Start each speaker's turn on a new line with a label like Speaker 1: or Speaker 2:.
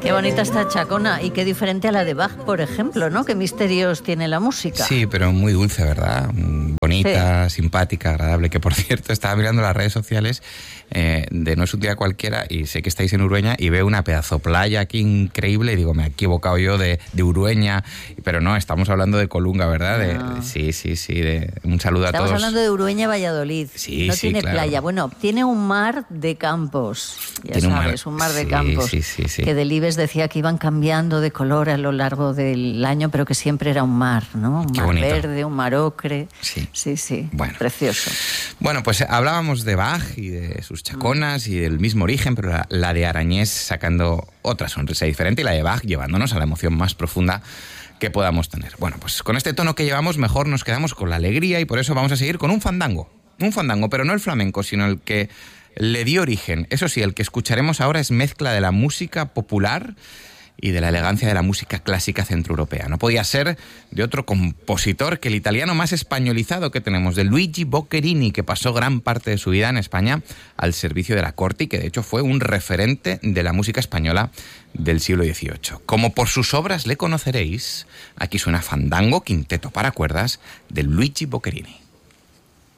Speaker 1: Qué bonita esta Chacona y qué diferente a la de Bach, por ejemplo, ¿no? Qué misterios tiene la música.
Speaker 2: Sí, pero muy dulce, ¿verdad? Bonita, sí, simpática, agradable. Que, por cierto, estaba mirando las redes sociales de No es un día cualquiera y sé que estáis en Urueña y veo una pedazo playa aquí increíble y digo, me he equivocado yo de Urueña, pero no, estamos hablando de Colunga, ¿verdad?
Speaker 1: No.
Speaker 2: Sí, un saludo a todos.
Speaker 1: Estamos hablando de Urueña, Valladolid.
Speaker 2: Sí,
Speaker 1: no
Speaker 2: sí,
Speaker 1: tiene
Speaker 2: claro.
Speaker 1: playa. Bueno, tiene un mar de campos. Ya
Speaker 2: Tiene
Speaker 1: sabes, un mar de
Speaker 2: sí,
Speaker 1: campos.
Speaker 2: Sí.
Speaker 1: Que Delibes decía que iban cambiando de color a lo largo del año, pero que siempre era un mar, ¿no? Un
Speaker 2: Qué
Speaker 1: mar
Speaker 2: bonito.
Speaker 1: verde, un mar ocre.
Speaker 2: Sí. Bueno.
Speaker 1: Precioso.
Speaker 2: Bueno, pues hablábamos de Bach y de sus chaconas y del mismo origen, pero la de Arañés sacando otra sonrisa diferente y la de Bach llevándonos a la emoción más profunda que podamos tener. Bueno, pues con este tono que llevamos mejor nos quedamos con la alegría y por eso vamos a seguir con un fandango. Un fandango, pero no el flamenco, sino el que le dio origen. Eso sí, el que escucharemos ahora es mezcla de la música popular y de la elegancia de la música clásica centroeuropea. No podía ser de otro compositor que el italiano más españolizado que tenemos, de Luigi Boccherini, que pasó gran parte de su vida en España al servicio de la corte y que de hecho fue un referente de la música española del siglo XVIII. Como por sus obras le conoceréis, aquí suena Fandango, quinteto para cuerdas, de Luigi Boccherini.